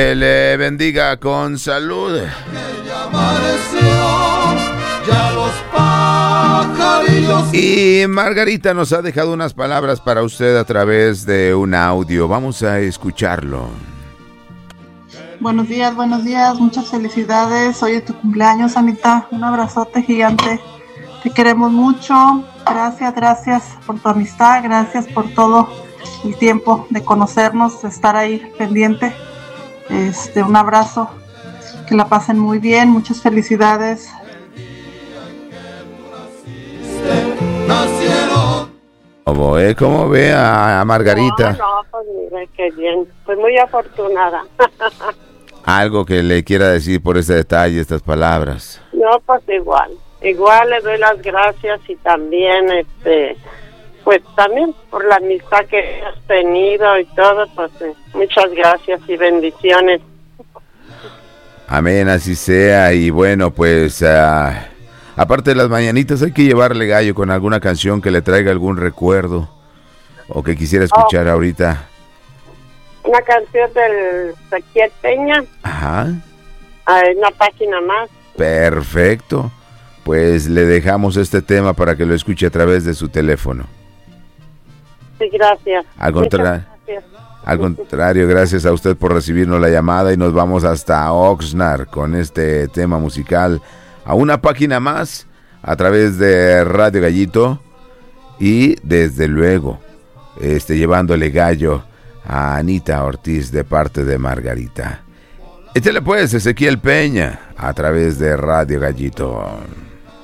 Le bendiga con salud. Y Margarita nos ha dejado unas palabras para usted a través de un audio. Vamos a escucharlo. Buenos días, muchas felicidades. Hoy es tu cumpleaños, Anita. Un abrazote gigante. Te queremos mucho. Gracias por tu amistad. Gracias por todo el tiempo de conocernos, de estar ahí pendiente. Un abrazo. Que la pasen muy bien. Muchas felicidades. ¿Cómo ve a Margarita? No, pues mira, qué bien. Pues muy afortunada. Algo que le quiera decir por este detalle, estas palabras. No, pues igual le doy las gracias y también, pues también por la amistad que has tenido y todo, pues muchas gracias y bendiciones. Amén, así sea. Y bueno, pues aparte de las mañanitas, hay que llevarle gallo con alguna canción que le traiga algún recuerdo o que quisiera escuchar ahorita. Una canción del Ezequiel Peña. Ajá. Una página más. Perfecto. Pues le dejamos este tema para que lo escuche a través de su teléfono. Sí, gracias. Al contrario, gracias a usted por recibirnos la llamada y nos vamos hasta Oxnard con este tema musical a una página más a través de Radio Gallito y desde luego llevándole gallo a Anita Ortiz de parte de Margarita. Échale pues, Ezequiel Peña, a través de Radio Gallito.